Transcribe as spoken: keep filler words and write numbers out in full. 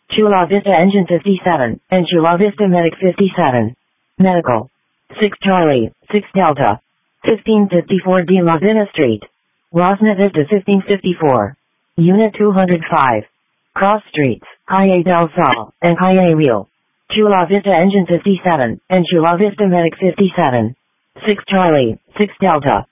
Chula Vista Engine fifty-seven, and Chula Vista Medic fifty-seven. Medical. six Charlie, six Delta. fifteen fifty-four De La Vina Street. Rosna Vista fifteen fifty-four. Unit two hundred five. Cross Streets, Calle del Sol, and Calle Real. Chula Vista Engine fifty-seven, and Chula Vista Medic fifty-seven. six Charlie, six Delta.